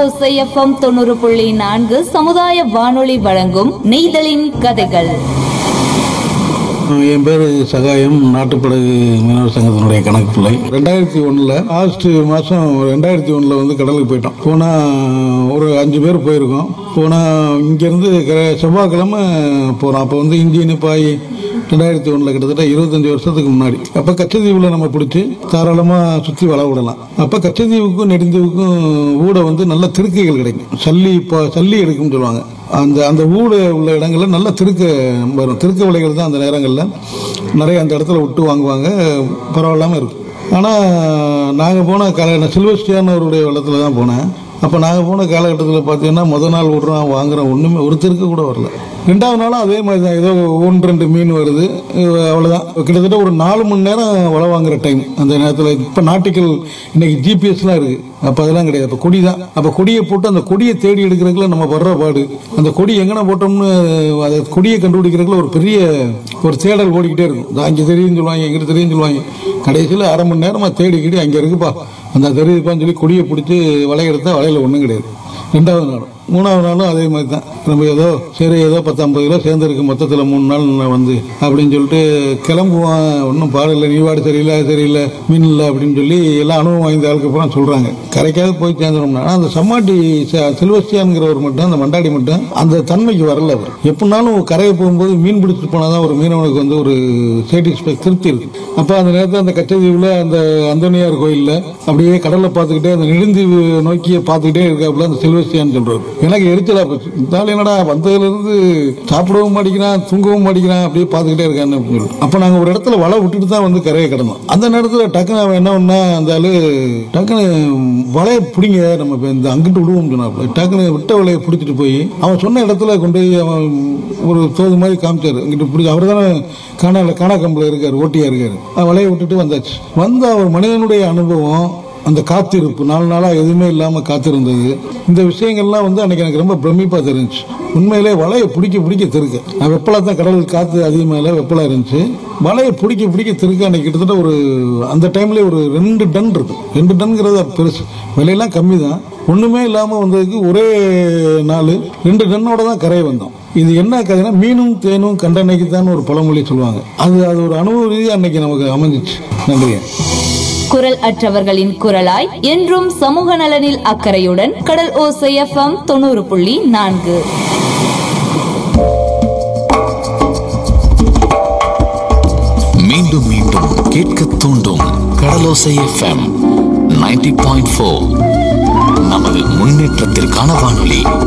ஓசை எஃப்எம் 90.4 சமுதாய வானொலி வழங்கும் நெய்தலின் கதைகள். என் பேர் சகாயம், நாட்டுப்படகு மீனவர் சங்கத்தினுடைய கணக்கு பிள்ளை. 2001 ஆகஸ்ட் மாதம் 2001 வந்து கடலுக்கு போயிட்டோம். போனால் ஒரு 5 பேர் போயிருக்கோம். போனால் இங்கேருந்து செவ்வாய்க்கிழமை போகிறோம். அப்போ வந்து இந்தியன் பாய் 2001 கிட்டத்தட்ட 25 வருஷத்துக்கு முன்னாடி. அப்போ கச்சத்தீவில் நம்ம பிடிச்சி தாராளமாக சுற்றி வள விடலாம். அப்போ கச்சத்தீவுக்கும் நெடுந்தீவுக்கும் ஊட வந்து நல்ல திருக்கைகள் கிடைக்கும். சல்லி எடுக்கும்னு சொல்லுவாங்க. அந்த ஊட உள்ள இடங்கள்ல நல்ல திருக்க வரும். திருக்க விலைகள் தான் அந்த நேரங்களில் நிறைய அந்த இடத்துல விட்டு வாங்குவாங்க. பரவாயில்லாமல் இருக்கும். ஆனால் நாங்கள் போன நான் சில்வஸ்டியான் அவருடைய வெள்ளத்தில் தான் போனேன். அப்போ நாங்கள் போன காலகட்டத்தில் பார்த்தீங்கன்னா முதல் நாள் விட்றோம் வாங்குறோம், ஒன்றுமே ஒரு திருக்க கூட வரல. 2வது நாளும் அதே மாதிரி தான், ஏதோ 1-2 மீன் வருது, அவ்வளோதான். கிட்டத்தட்ட ஒரு 4 மணி நேரம் வலை வாங்குற டைம் அந்த நேரத்தில். இப்போ நாட்டிக்கல் இன்னைக்கு ஜிபிஎஸ்லாம் இருக்குது, அப்போ அதெல்லாம் கிடையாது. அப்போ கொடி தான். அப்போ கொடியை போட்டு அந்த கொடியை தேடி எடுக்கிறதுக்குள்ள நம்ம வர்ற பாடு, அந்த கொடி எங்கே போட்டோம்னு அதை கொடியை கண்டுபிடிக்கிறதுக்குள்ள ஒரு பெரிய ஒரு தேடல் ஓடிக்கிட்டே இருக்கும். அங்கே தெரியுன்னு சொல்லுவாங்க, எங்கிட்ட தெரியுன்னு சொல்லுவாங்க. கடைசியில் 1/2 மணி நேரமாக தேடிக்கிட்டு அங்கே இருக்குப்பா அந்த தெரியுதுப்பான்னு சொல்லி கொடியை பிடிச்சி வலையெடுத்தால் வலையில் ஒன்றும் கிடையாது. 2வது நாளும் 3வது நாளும் அதே மாதிரி தான். நம்ம ஏதோ 50 கிலோ சேர்ந்துருக்கு மொத்தத்தில் 3 நாள் வந்து அப்படின்னு சொல்லிட்டு கிளம்புவான். ஒன்றும் பாடலை, நீவாடு சரியில்லை மீன் இல்லை அப்படின்னு சொல்லி எல்லாம் அனுபவம் வாய்ந்த ஆளுக்கு அப்புறம் சொல்கிறாங்க. கரைக்காவது போய் சேர்ந்துடணும்னா அந்த சம்மாட்டி சில்வஸ்டியான்கிறவர் மட்டும், அந்த மண்டாடி மட்டும் அந்த தன்மைக்கு வரல. அவர் எப்படினாலும் கரையை போகும்போது மீன் பிடிச்சிட்டு போனால் தான் ஒரு மீனவனுக்கு வந்து ஒரு திருப்தி இருக்கு. அப்போ அந்த நேரத்தில் அந்த கச்சத்தீவில் அந்த அந்தோனியார் கோயிலில் அப்படியே கடலை பார்த்துக்கிட்டே அந்த நெடுந்தீவு நோக்கிய பார்த்துக்கிட்டே இருக்காப்புல அந்த சில்வஸ்டியான்னு சொல்றாரு. எனக்கு எரிச்சலா போச்சு. என்னடா வந்ததுலேருந்து சாப்பிடவும் மாட்டேங்கிறான், தூங்கவும் மாட்டேங்கிறான், அப்படியே பார்த்துக்கிட்டே இருக்கான்னு அப்படின்னு சொல்லிட்டு. அப்போ நாங்கள் ஒரு இடத்துல வலை விட்டுட்டு தான் வந்து கரையை கடந்தோம். அந்த நேரத்தில் டக்குன்னு அவன் என்ன பண்ணா, அந்த ஆளு டக்குன்னு வலையை பிடிங்க, நம்ம இந்த அங்கிட்டு விடுவோம் சொன்னாப்புல. டக்குன்னு விட்ட வலையை பிடிச்சிட்டு போய் அவன் சொன்ன இடத்துல கொண்டு போய் அவன் ஒரு தோது மாதிரி காமிச்சாரு. அங்கிட்டு பிடிச்சி அவர் தானே காணா கம்பில் இருக்காரு, ஓட்டியா இருக்காரு. வலையை விட்டுட்டு வந்தாச்சு. வந்த அவர் மனிதனுடைய அனுபவம், அந்த காத்திருப்பு, 4 நாளாக எதுவுமே இல்லாமல் காத்திருந்தது, இந்த விஷயங்கள்லாம் வந்து அன்னைக்கு எனக்கு ரொம்ப பிரமிப்பாக தெரிஞ்சு. உண்மையிலே வலையை பிடிக்க திருக்க, வெப்பலா தான், கடல் காற்று அதிகமாக வெப்பலா இருந்துச்சு. வலையை பிடிக்க திருக்க அன்னைக்கு கிட்டத்தட்ட ஒரு அந்த டைம்லேயே ஒரு 2 டன் இருக்கும். 2 டன்ங்கிறது பெருசு. விலையெல்லாம் கம்மி தான். ஒன்றுமே இல்லாமல் வந்ததுக்கு ஒரே நாள் 2 டன்னோட தான் கரையை வந்தோம். இது என்ன கதைனா, மீனும் தேனும் கண்டனைக்கு தான் ஒரு பழமொழி சொல்லுவாங்க. அது ஒரு அனுபவ ரீதியாக அன்னைக்கு நமக்கு அமைஞ்சிச்சு. நன்றிங்க. குரல் அற்றவர்களின் குரலாய் என்றும் சமூக நலனில் அக்கறையுடன் கடல் ஓசை எஃப்எம் 90.4. மீண்டும் மீண்டும் கேட்க தூண்டும் கடலோசை எஃப்எம் 90.4. நமது முன்னேற்றத்திற்கான வானொலி.